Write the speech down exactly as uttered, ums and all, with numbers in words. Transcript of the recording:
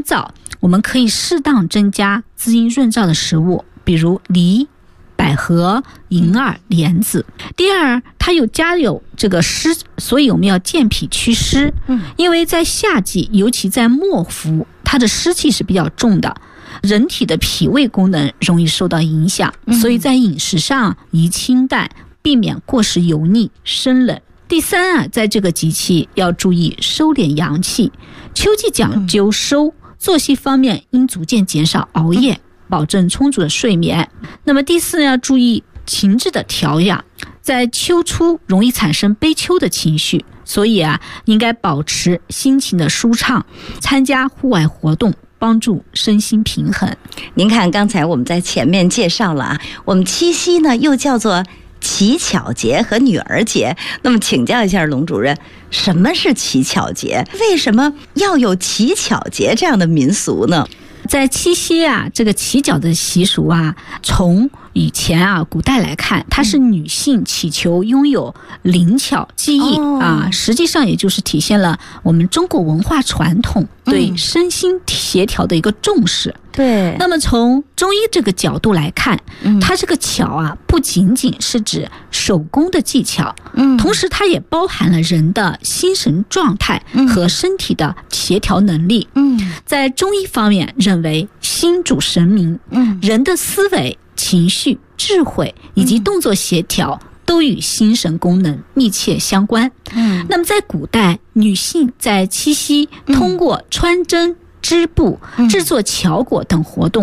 燥，我们可以适当增加滋阴润燥的食物，比如梨、百合、银耳、莲子。第二，它有加有这个湿，所以我们要健脾祛湿。嗯，因为在夏季，尤其在末伏，它的湿气是比较重的，人体的脾胃功能容易受到影响，所以在饮食上宜清淡，避免过食油腻、生冷。第三啊，在这个节气要注意收敛阳气，秋季讲究收，作息方面应逐渐减少熬夜，保证充足的睡眠。那么第四呢，要注意情志的调养，在秋初容易产生悲秋的情绪，所以啊，应该保持心情的舒畅，参加户外活动，帮助身心平衡。 您看，刚才我们在前面介绍了啊，我们七夕呢又叫做乞巧节和女儿节。那么请教一下龙主任，什么是乞巧节？为什么要有乞巧节这样的民俗呢？ 在七夕啊，这个乞巧的习俗啊，从以前啊古代来看，它是女性祈求拥有灵巧技艺、哦、啊，实际上也就是体现了我们中国文化传统对身心协调的一个重视。嗯、 对。 那么从中医这个角度来看，嗯、它这个巧啊，不仅仅是指手工的技巧，嗯，同时它也包含了人的心神状态和身体的协调能力。嗯，在中医方面认为心主神明，嗯，人的思维、情绪、智慧以及动作协调都与心神功能密切相关。嗯，那么在古代，女性在七夕通过穿针、织布、制作巧果等活动